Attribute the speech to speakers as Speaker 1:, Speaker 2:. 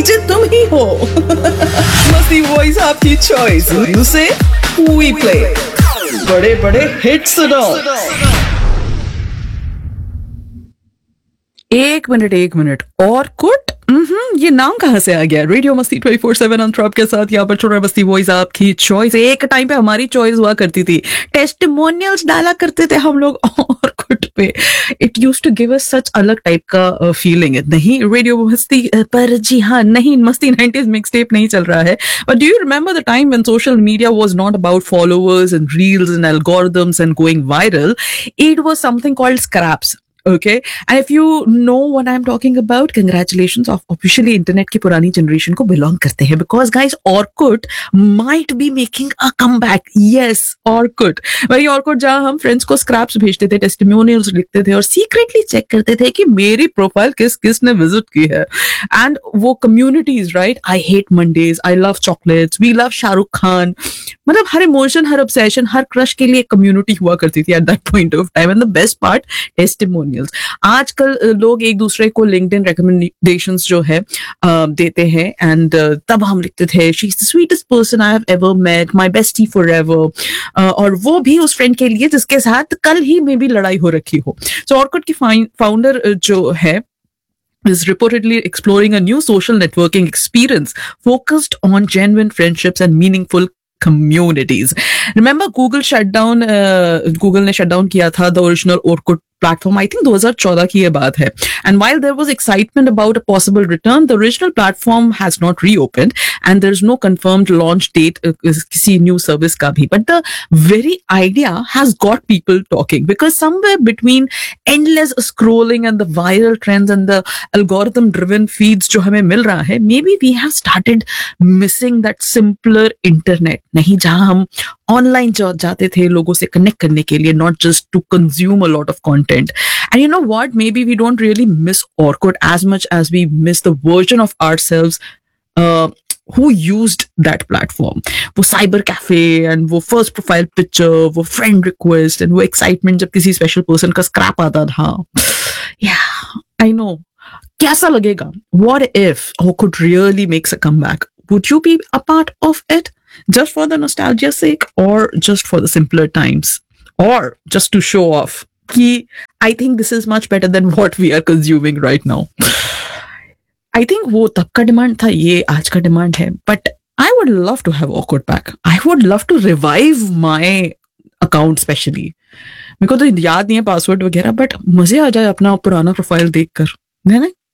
Speaker 1: DJ तुम ही हो। मस्ती वॉइस आपकी चॉइस, म्यूजिक वी प्ले, बड़े बड़े हिट्स सुनो। एक मिनट और कुट ये नाम कहाँ से आ गया? रेडियो मस्ती 24/7 अंतराप के साथ यहाँ पर छोड़ रहा मस्ती वॉइस आपकी चॉइस। एक टाइम पे हमारी चॉइस हुआ करती थी, टेस्टिमोनियल्स डाला करते थे हम लोग और कुट पे। It used to give us सच अलग टाइप का फीलिंग। नहीं रेडियो मस्ती पर, जी हाँ, नहीं मस्ती 90s मिक्स टेप नहीं चल रहा है। But do you remember the time when social media was not about followers and reels and algorithms and going viral? It was something called scraps. Okay, and if you know what I'm talking about, congratulations, of officially internet की पुरानी generation को belong करते हैं, because guys, Orkut might be making a comeback. Yes, Orkut, वही Orkut जहाँ हम friends को scraps भेजते थे, testimonials लिखते थे और secretly check करते थे कि मेरी profile किस ने visit की है। And वो communities, right? I hate Mondays, I love chocolates, we love Shahrukh Khan, मतलब हर इमोशन, हर ऑब्सेशन, हर क्रश के लिए कम्युनिटी हुआ करती थी at that point of time. And the best part, testimonials. आजकल लोग एक दूसरे को लिंक्डइन रिकमेंडेशंस जो है देते हैं, एंड तब हम लिखते थे she is the sweetest person I have ever met, my bestie forever, और वो भी उस फ्रेंड के लिए जिसके साथ कल ही में भी लड़ाई हो रखी हो। सो ऑर्कुट की फाउंडर जो है is reportedly exploring a new social networking experience focused on genuine friendships and meaningful communities. Remember Google ने shut down किया था the original Orkut platform, I think 2014 की ये बात है. And while there was excitement about a possible return, the original platform has not reopened and there is no confirmed launch date किसी new service का भी. But the very idea has got people talking, because somewhere between endless scrolling and the viral trends and the algorithm driven feeds जो हमें मिल रहा है, maybe we have started missing that simpler internet, नहीं जहाँ हम online जाते थे लोगों से कनेक्ट करने के लिए, not just to consume a lot of content. And you know what, maybe we don't really miss Orkut as much as we miss the version of ourselves who used that platform. वो cyber cafe and वो first profile picture, वो friend request and वो excitement जब किसी special person का scrap आता था। I know, कैसा लगेगा? What if Orkut really makes a comeback? Would you be a part of it? Just for the nostalgia sake, or just for the simpler times, or just to show off कि I think this is much better than what we are consuming right now. I think वो तब का demand था, ये आज का demand है, but I would love to have Orkut back. I would love to revive my account specially. मेरे को तो याद नहीं है पासवर्ड वगैरह, बट मजे आ जाए अपना पुराना प्रोफाइल देखकर, है ना?